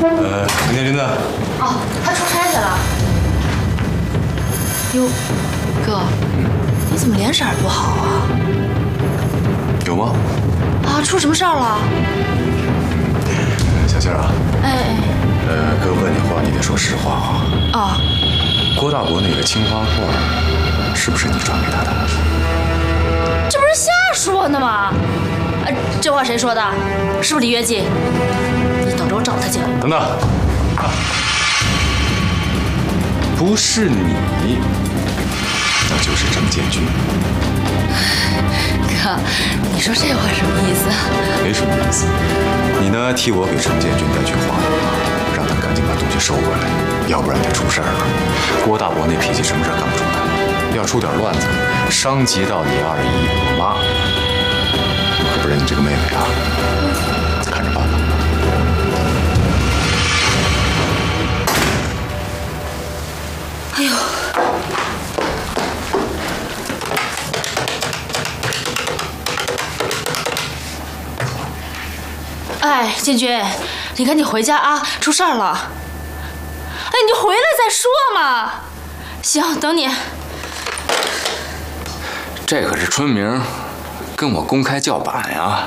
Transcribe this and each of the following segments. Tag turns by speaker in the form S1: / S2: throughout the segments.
S1: 陈建军呢？
S2: 哦，他出差去了。哟，哥，你怎么脸色不好啊？
S1: 有吗？
S2: 啊，出什么事儿了？
S1: 小杏啊。
S2: 哎。
S1: 哥问你话，你得说实话啊。
S2: 啊。
S1: 郭大伯那个青花罐，是不是你转给他的？
S2: 这不是瞎说呢吗？这话谁说的？是不是李月季？你等着我找他去。
S1: 等等，不是你，那就是郑建军。
S2: 哥，你说这话什么意思？
S1: 没什么意思。你呢，替我给郑建军带句话，让他赶紧把东西收回来，要不然得出事儿了。郭大伯那脾气，什么事儿干不出来？要出点乱子，伤及到你二姨我妈，可不然你这个妹妹啊，看着办吧。
S2: 哎呦！哎，建军，你赶紧回家啊，出事儿了！哎，你就回来再说嘛。行，等你。
S3: 这可是春明跟我公开叫板呀。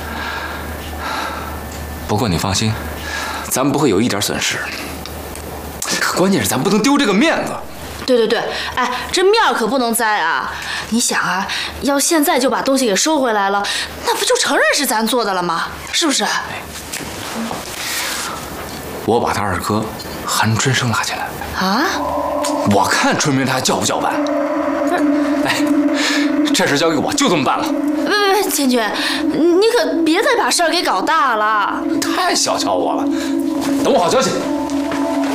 S3: 不过你放心，咱不会有一点损失。关键是咱不能丢这个面子。
S2: 对，哎，这面儿可不能栽啊！你想啊，要现在就把东西给收回来了，那不就承认是咱做的了吗？是不是？
S3: 我把他二哥韩春生拉进来
S2: 啊！
S3: 我看春明他叫不叫板。
S2: 不是，
S3: 哎，这事交给我，就这么办了。
S2: 别，千军，你可别再把事儿给搞大了。
S3: 太小瞧我了，等我好消息。